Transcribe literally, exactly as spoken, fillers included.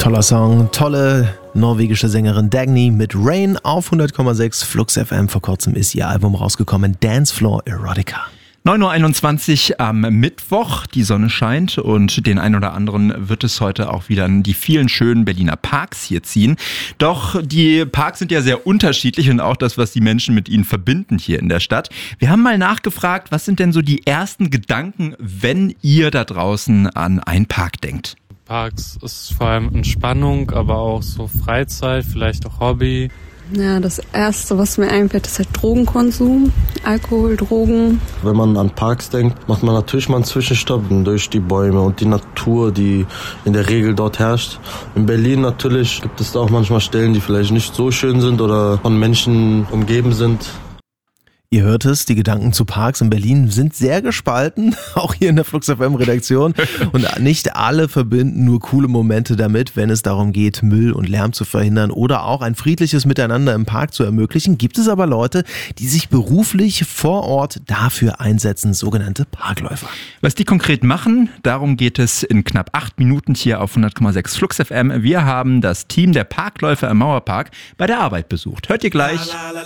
Toller Song, tolle norwegische Sängerin Dagny mit Rain auf hundert Komma sechs Flux F M. Vor kurzem ist ihr Album rausgekommen, Dancefloor Erotica. neun Uhr einundzwanzig am Mittwoch, die Sonne scheint und den einen oder anderen wird es heute auch wieder in die vielen schönen Berliner Parks hier ziehen. Doch die Parks sind ja sehr unterschiedlich und auch das, was die Menschen mit ihnen verbinden hier in der Stadt. Wir haben mal nachgefragt, was sind denn so die ersten Gedanken, wenn ihr da draußen an einen Park denkt? Parks ist vor allem Entspannung, aber auch so Freizeit, vielleicht auch Hobby. Ja, das Erste, was mir einfällt, ist halt Drogenkonsum, Alkohol, Drogen. Wenn man an Parks denkt, macht man natürlich mal einen Zwischenstopp durch die Bäume und die Natur, die in der Regel dort herrscht. In Berlin natürlich gibt es da auch manchmal Stellen, die vielleicht nicht so schön sind oder von Menschen umgeben sind. Ihr hört es, die Gedanken zu Parks in Berlin sind sehr gespalten, auch hier in der Flux F M Redaktion. Und nicht alle verbinden nur coole Momente damit, wenn es darum geht, Müll und Lärm zu verhindern oder auch ein friedliches Miteinander im Park zu ermöglichen. Gibt es aber Leute, die sich beruflich vor Ort dafür einsetzen, sogenannte Parkläufer. Was die konkret machen, darum geht es in knapp acht Minuten hier auf hundert Komma sechs Flux F M. Wir haben das Team der Parkläufer im Mauerpark bei der Arbeit besucht. Hört ihr gleich.